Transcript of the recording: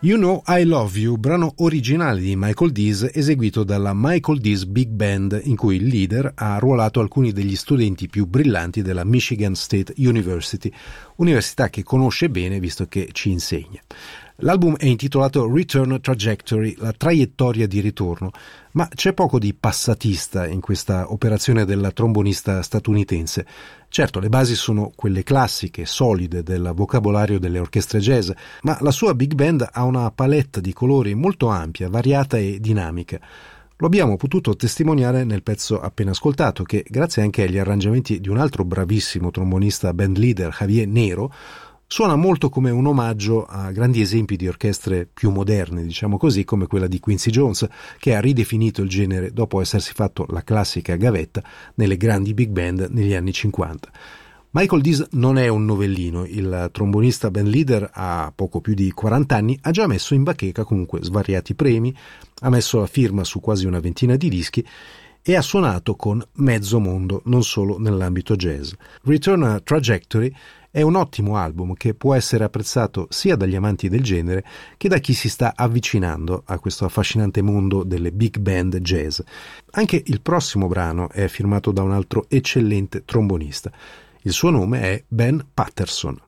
You Know I Love You, brano originale di Michael Dees eseguito dalla Michael Dees Big Band, in cui il leader ha arruolato alcuni degli studenti più brillanti della Michigan State University, università che conosce bene visto che ci insegna. L'album è intitolato Return Trajectory, la traiettoria di ritorno, ma c'è poco di passatista in questa operazione della trombonista statunitense. Certo, le basi sono quelle classiche, solide del vocabolario delle orchestre jazz, ma la sua big band ha una palette di colori molto ampia, variata e dinamica. Lo abbiamo potuto testimoniare nel pezzo appena ascoltato, che grazie anche agli arrangiamenti di un altro bravissimo trombonista band leader, Javier Nero, suona molto come un omaggio a grandi esempi di orchestre più moderne, diciamo così, come quella di Quincy Jones, che ha ridefinito il genere dopo essersi fatto la classica gavetta nelle grandi big band negli anni 50. Michael Dees non è un novellino, il trombonista band leader ha poco più di 40 anni, ha già messo in bacheca comunque svariati premi, ha messo la firma su quasi una ventina di dischi e ha suonato con mezzo mondo, non solo nell'ambito jazz. Return Trajectory è un ottimo album che può essere apprezzato sia dagli amanti del genere che da chi si sta avvicinando a questo affascinante mondo delle big band jazz. Anche il prossimo brano è firmato da un altro eccellente trombonista. Il suo nome è Ben Patterson.